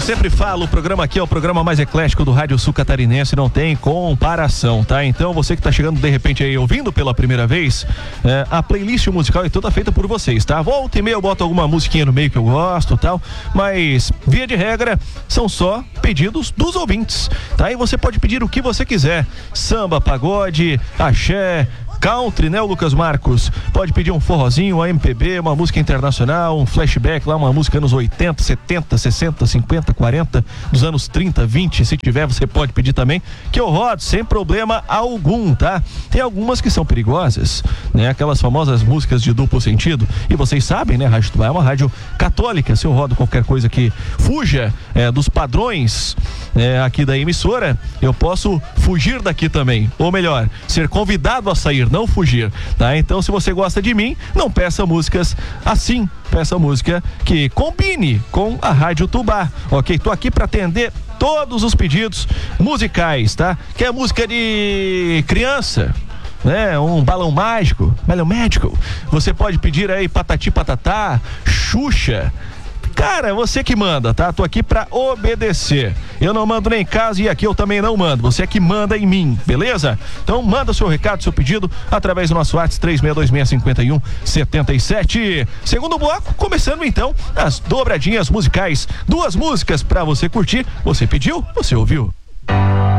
sempre falo, o programa aqui é o programa mais eclético do Rádio Sul Catarinense, não tem comparação, tá? Então você que tá chegando de repente aí ouvindo pela primeira vez, a playlist musical é toda feita por vocês, tá? Volta e meia eu boto alguma musiquinha no meio que eu gosto e tal, mas via de regra são só pedidos dos ouvintes, tá? E você pode pedir o que você quiser, samba, pagode, axé, country, né, o Lucas Marcos? Pode pedir um forrozinho, uma MPB, uma música internacional, um flashback lá, uma música anos 80, 70, 60, 50, 40, dos anos 30, 20, se tiver você pode pedir também, que eu rodo sem problema algum, tá? Tem algumas que são perigosas, né, aquelas famosas músicas de duplo sentido, e vocês sabem, né, a Rádio Tubá é uma rádio católica, se eu rodo qualquer coisa que fuja dos padrões aqui da emissora, eu posso fugir daqui também, ou melhor, ser convidado a sair, não fugir, tá? Então, se você gosta de mim, não peça músicas assim, peça música que combine com a Rádio Tubá, ok? Tô aqui para atender todos os pedidos musicais, tá? Quer música de criança, né? Um balão mágico, balão médico, você pode pedir aí Patati Patatá, Xuxa. Cara, você que manda, tá? Tô aqui pra obedecer. Eu não mando nem em casa e aqui eu também não mando. Você é que manda em mim, beleza? Então manda seu recado, seu pedido através do nosso WhatsApp 36265177. Segundo bloco, começando então as dobradinhas musicais. 2 músicas pra você curtir. Você pediu, você ouviu.